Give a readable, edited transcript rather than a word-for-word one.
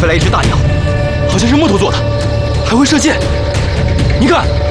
飞来一只大鸟，好像是木头做的，还会射箭。你看。